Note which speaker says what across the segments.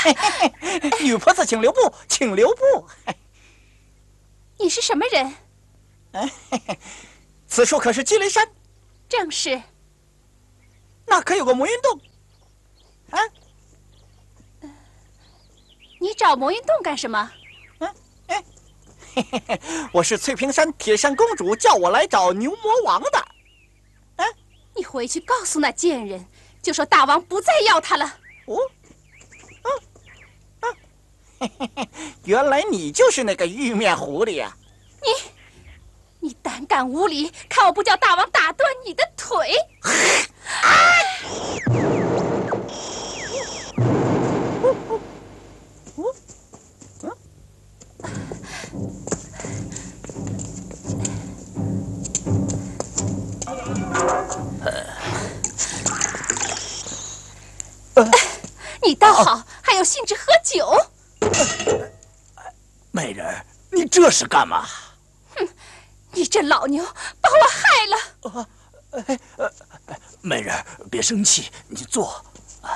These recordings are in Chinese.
Speaker 1: 女婆子请留步，请留步。
Speaker 2: 你是什么人？
Speaker 1: 此处可是积雷山？
Speaker 2: 正是。
Speaker 1: 那可有个魔云洞？啊？
Speaker 2: 你找魔云洞干什么？
Speaker 1: 我是翠屏山铁扇公主叫我来找牛魔王的。
Speaker 2: 你回去告诉那贱人，就说大王不再要他了。
Speaker 1: 原来你就是那个玉面狐狸呀！
Speaker 2: 你胆敢无礼，看我不叫大王打断你的腿！你倒好，还有兴致喝酒。
Speaker 3: 美人，你这是干嘛？
Speaker 2: 哼，你这老牛把我害了。
Speaker 3: 美人，别生气，你坐。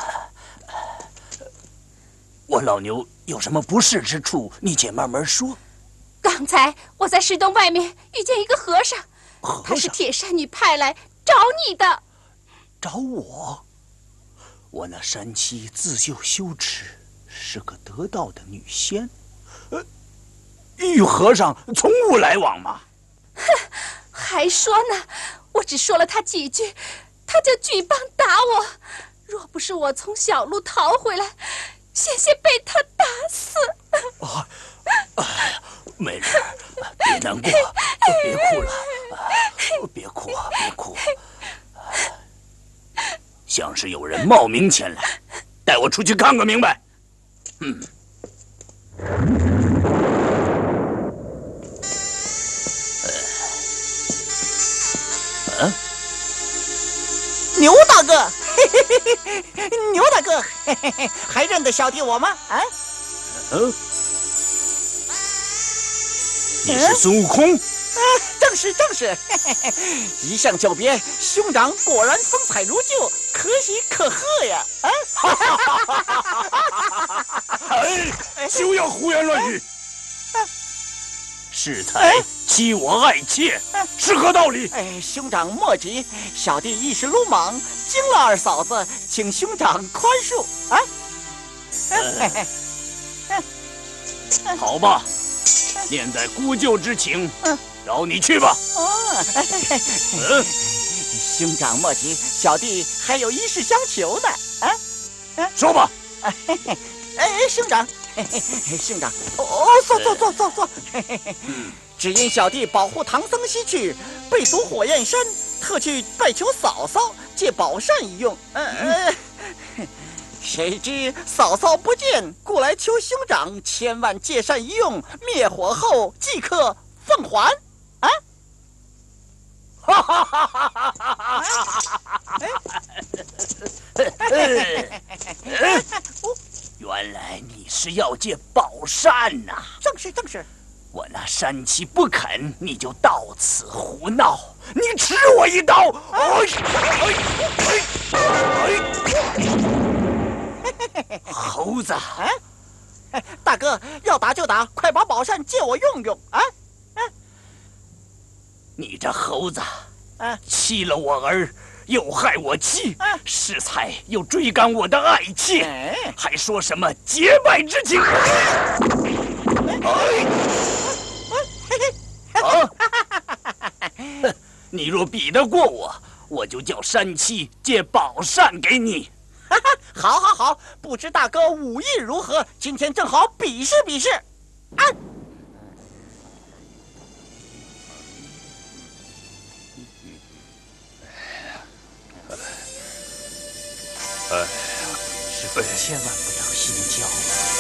Speaker 3: 我老牛有什么不是之处，你且慢慢说。
Speaker 2: 刚才我在石洞外面遇见一个和尚，他是铁扇女派来找你的。
Speaker 3: 找我？我那山妻自幼修持，是个得道的女仙，与和尚从无来往吗？
Speaker 2: 哼，还说呢，我只说了他几句，他就举棒打我。若不是我从小路逃回来，险些被他打死。
Speaker 3: 哎呀，美人，别难过，别哭了，别哭，别哭。像是有人冒名前来，带我出去看个明白。
Speaker 1: 牛大哥，牛大哥，还认得小弟我吗？啊？
Speaker 3: 你是孙悟空？
Speaker 1: 正是正是，一向久别，兄长果然风采如旧，可喜可贺呀！
Speaker 3: 休要胡言乱语！适才欺我爱妾，是何道理？
Speaker 1: 兄长莫急，小弟一时鲁莽，惊了二嫂子，请兄长宽恕啊！
Speaker 3: 好吧，念在姑舅之情，饶你去吧。
Speaker 1: 兄长莫急，小弟还有一事相求呢。
Speaker 3: 说吧。
Speaker 1: 兄长，兄长，坐。只因小弟保护唐僧西去，背俗火焰山，特去拜求嫂嫂借宝扇一用。谁知嫂嫂不见，故来求兄长千万借扇一用，灭火后即刻奉还。
Speaker 3: 原来你是要借宝扇呐！
Speaker 1: 正是。
Speaker 3: 我那山妻不肯，你就到此胡闹，你吃我一刀！猴子，
Speaker 1: 大哥要打就打，快把宝扇借我用用啊！
Speaker 3: 你这猴子，欺了我儿，又害我妻，适才又追赶我的爱妾，还说什么结拜之情？你若比得过我，我就叫山妻借宝扇给你。
Speaker 1: 好，不知大哥武艺如何？今天正好比试比试。
Speaker 3: 师父千万不要心焦。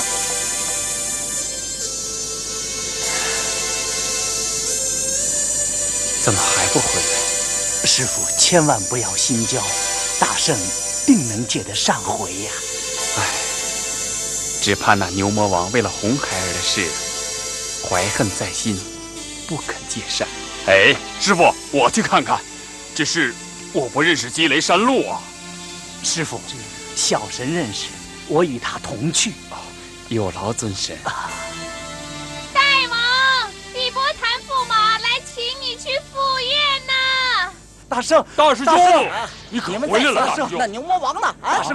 Speaker 4: 怎么还不回来？
Speaker 3: 师父千万不要心焦，大圣定能借得上回呀。
Speaker 4: 只怕那牛魔王为了红孩儿的事，怀恨在心，不肯借扇。
Speaker 5: 师父，我去看看。只是我不认识积雷山路啊。
Speaker 3: 师父，小神认识， 我与他同去。
Speaker 4: 有劳尊神。
Speaker 2: 大王，地伯坦驸马来请你去赴宴呢。
Speaker 1: 大圣，
Speaker 5: 大师兄，
Speaker 1: 大圣，
Speaker 5: 你可
Speaker 1: 你们
Speaker 5: 回来了，
Speaker 1: 在大圣，
Speaker 5: 大师兄
Speaker 1: 那牛魔王呢？啊，
Speaker 3: 大圣